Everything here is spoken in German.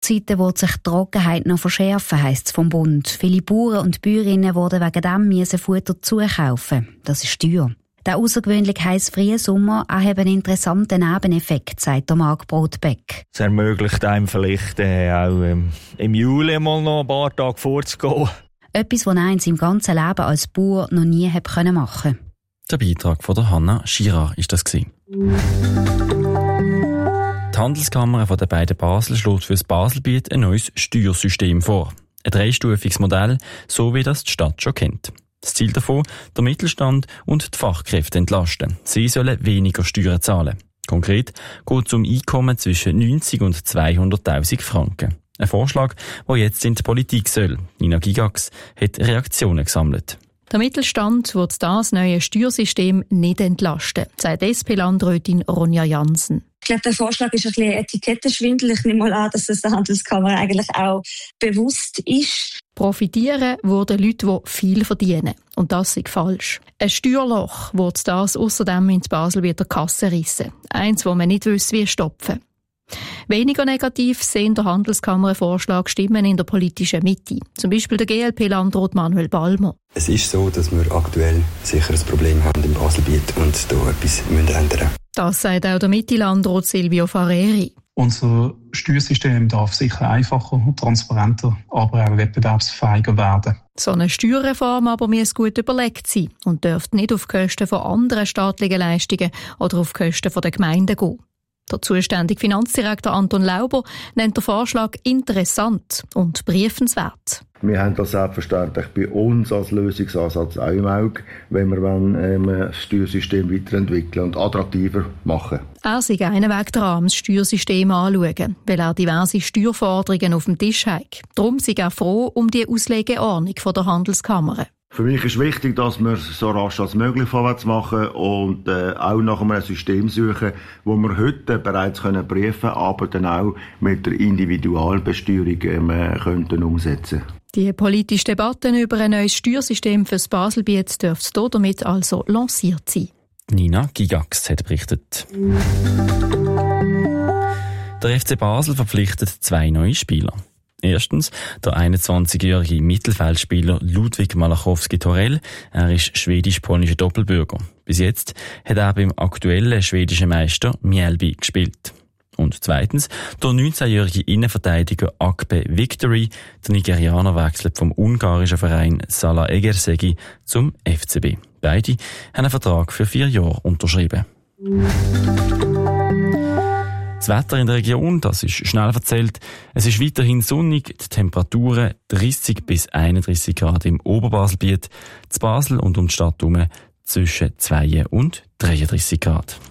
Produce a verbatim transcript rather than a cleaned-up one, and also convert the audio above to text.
Winterzeiten wird sich die Trockenheit noch verschärfen, heisst es vom Bund. Viele Bauern und Bäuerinnen werden wegen dem müssen Futter zukaufen. Das ist teuer. Der außergewöhnlich heiße Frühsommer hat einen interessanten Nebeneffekt, sagt der Marc Brotbeck. Es ermöglicht einem vielleicht äh, auch ähm, im Juli mal noch ein paar Tage vorzugehen. Etwas, was er in seinem ganzen Leben als Bauer noch nie machen konnte. Der Beitrag von der Hanna Girard ist das gewesen. Die Handelskammer von der beiden Basel schlägt für das Baselbiet ein neues Steuersystem vor. Ein dreistufiges Modell, so wie das die Stadt schon kennt. Das Ziel davon, der Mittelstand und die Fachkräfte entlasten. Sie sollen weniger Steuern zahlen. Konkret geht es um Einkommen zwischen neunzig und zweihunderttausend Franken. Ein Vorschlag, der jetzt in die Politik soll. Nina Gigax hat Reaktionen gesammelt. Der Mittelstand wird das neue Steuersystem nicht entlasten, sagt S P-Landrätin Ronja Jansen. Ich glaube, der Vorschlag ist ein bisschen Etikettenschwindel. Ich nehme mal an, dass das der Handelskammer eigentlich auch bewusst ist. Profitieren würden Leute, die viel verdienen. Und das ist falsch. Ein Steuerloch wird das außerdem in Basel wieder Kasse rissen. Eins, wo man nicht wüsste, wie stopfen. Weniger negativ sehen der Handelskammer-Vorschlag Stimmen in der politischen Mitte. Zum Beispiel der G L P-Landrat Manuel Balmer. Es ist so, dass wir aktuell sicher ein Problem haben im Baselbiet und da etwas ändern müssen. Das sagt auch der Mitte-Landrat Silvio Fareri. Unser Steuersystem darf sicher einfacher, transparenter, aber auch wettbewerbsfähiger werden. So eine Steuerreform aber muss gut überlegt sein und dürfte nicht auf Kosten von anderen staatlichen Leistungen oder auf Kosten der Gemeinden gehen. Der zuständige Finanzdirektor Anton Lauber nennt den Vorschlag interessant und prüfenswert. Wir haben das selbstverständlich bei uns als Lösungsansatz auch im Auge, wenn wir ähm, das Steuersystem weiterentwickeln und attraktiver machen. Er sei einen Weg dran, das Steuersystem anzuschauen, weil er diverse Steuerforderungen auf dem Tisch hat. Darum sei er froh um die Auslegeordnung von der Handelskammer. Für mich ist wichtig, dass wir so rasch als möglich vorwärts machen und äh, auch nach einem System suchen, wo wir heute bereits können prüfen, aber dann auch mit der Individualbesteuerung ähm, könnten umsetzen. Die politische Debatte über ein neues Steuersystem für das Baselbiet dürfte damit also lanciert sein. Nina Gigax hat berichtet. Der F C Basel verpflichtet zwei neue Spieler. Erstens der einundzwanzigjährige Mittelfeldspieler Ludwig Malachowski-Torell. Er ist schwedisch-polnischer Doppelbürger. Bis jetzt hat er beim aktuellen schwedischen Meister Mjällby gespielt. Und zweitens der neunzehnjährige Innenverteidiger Akpe Victory. Der Nigerianer wechselt vom ungarischen Verein Salah Egersegi zum F C B. Beide haben einen Vertrag für vier Jahre unterschrieben. Das Wetter in der Region, das ist schnell erzählt. Es ist weiterhin sonnig, die Temperaturen dreißig bis einunddreißig Grad im Oberbaselbiet, zu Basel und um die Stadt herum zwischen zwei und dreiunddreißig Grad.